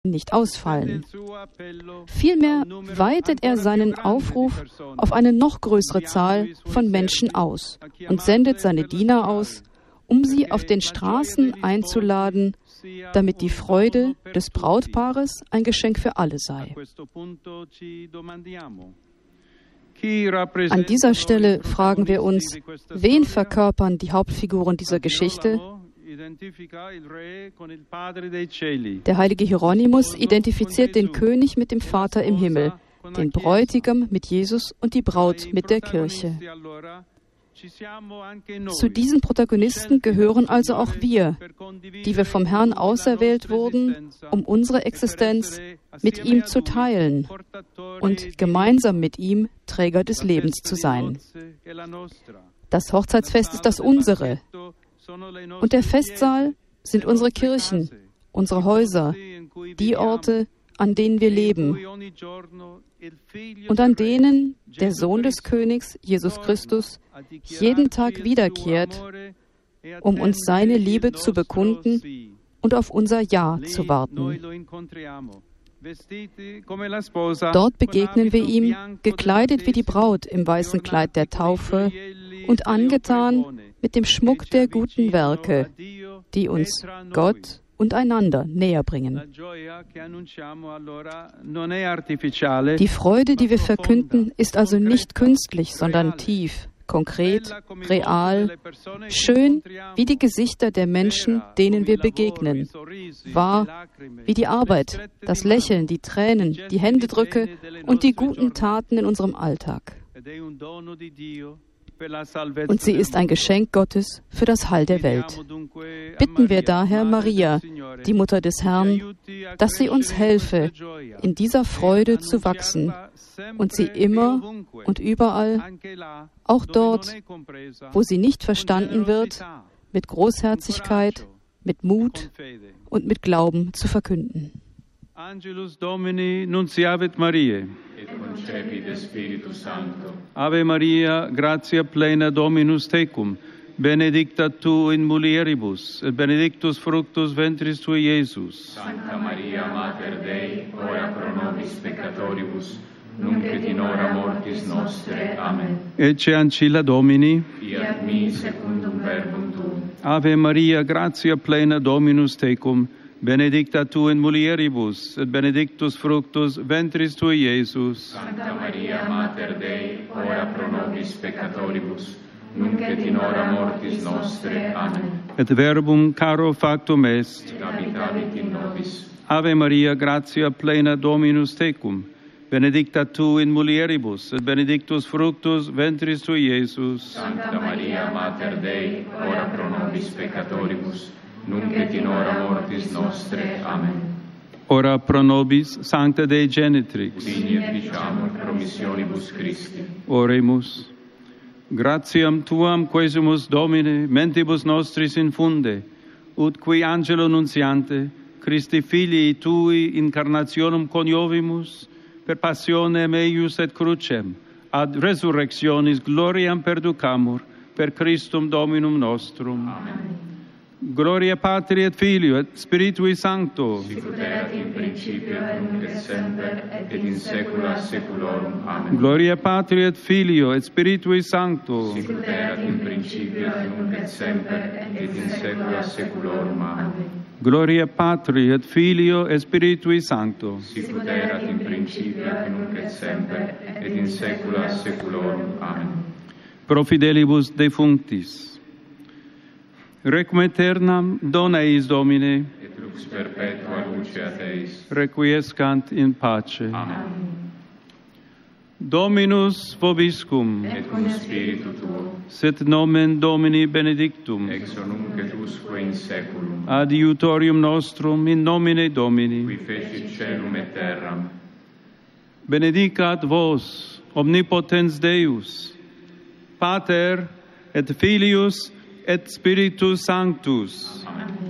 nicht ausfallen. Vielmehr weitet er seinen Aufruf auf eine noch größere Zahl von Menschen aus und sendet seine Diener aus, um sie auf den Straßen einzuladen, damit die Freude des Brautpaares ein Geschenk für alle sei. An dieser Stelle fragen wir uns, wen verkörpern die Hauptfiguren dieser Geschichte? Der heilige Hieronymus identifiziert den König mit dem Vater im Himmel, den Bräutigam mit Jesus und die Braut mit der Kirche. Zu diesen Protagonisten gehören also auch wir, die wir vom Herrn auserwählt wurden, um unsere Existenz mit ihm zu teilen und gemeinsam mit ihm Träger des Lebens zu sein. Das Hochzeitsfest ist das unsere. Und der Festsaal sind unsere Kirchen, unsere Häuser, die Orte, an denen wir leben und an denen der Sohn des Königs, Jesus Christus, jeden Tag wiederkehrt, um uns seine Liebe zu bekunden und auf unser Ja zu warten. Dort begegnen wir ihm, gekleidet wie die Braut im weißen Kleid der Taufe und angetan mit dem Schmuck der guten Werke, die uns Gott und einander näher bringen. Die Freude, die wir verkünden, ist also nicht künstlich, sondern tief, konkret, real, schön wie die Gesichter der Menschen, denen wir begegnen, wahr wie die Arbeit, das Lächeln, die Tränen, die Händedrücke und die guten Taten in unserem Alltag. Und sie ist ein Geschenk Gottes für das Heil der Welt. Bitten wir daher Maria, die Mutter des Herrn, dass sie uns helfe, in dieser Freude zu wachsen und sie immer und überall, auch dort, wo sie nicht verstanden wird, mit Großherzigkeit, mit Mut und mit Glauben zu verkünden. Angelus Domini nunciavit Mariae. Et concepit Spiritus Sancto. Ave Maria, gratia plena Dominus tecum, benedicta tu in mulieribus, et benedictus fructus ventris tui, Iesus. Sancta Maria, Mater Dei, ora pro nobis peccatoribus, nunc et in hora mortis nostre. Amen. Ecce ancilla Domini. Fiat mi secundum verbum tuum. Ave Maria, gratia plena Dominus tecum, benedicta tu in mulieribus, et benedictus fructus ventris tui, Iesus. Sancta Maria, Mater Dei, ora pro nobis peccatoribus, nunc et in hora mortis nostre. Amen. Et verbum caro factum est. Et habitavit in nobis. Ave Maria, gratia plena Dominus tecum, benedicta tu in mulieribus, et benedictus fructus ventris tui, Iesus. Sancta Maria, Mater Dei, ora pro nobis peccatoribus, nunc et in hora mortis nostre. Amen. Ora pro nobis, Sancta Dei Genitrix. Vini et diciamur promissionibus Christi. Oremus. Gratiam tuam quesumus Domine, mentibus nostris infunde, ut qui angelo nunciante, Christi filii tui incarnationem coniovimus, per passionem eius et crucem, ad resurrectionis gloriam perducamur, per Christum Dominum nostrum. Amen. Gloria Patri et Filio et Spiritui Sancto. Sicut erat in principio et nunc et semper et in saecula saeculorum. Amen. Gloria Patri et Filio et Spiritui Sancto. Sicut erat in principio et nunc et semper et in saecula saeculorum. Amen. Gloria Patri et Filio et Spiritui Sancto. Sicut erat in principio et nunc et semper et in saecula saeculorum. Amen. Pro fidelibus defunctis. Requiem aeternam dona eis Domine. Et lux perpetua luceat eis. Requiescant in pace. Amen. Dominus vobiscum. Et cum spiritu tuo. Sit nomen Domini benedictum. Ex nunc et usque in saeculum. Adiutorium nostrum in nomine Domini. Qui fecit caelum et terram. Benedicat vos, omnipotens Deus, Pater et Filius et Spiritus Sanctus. Amen.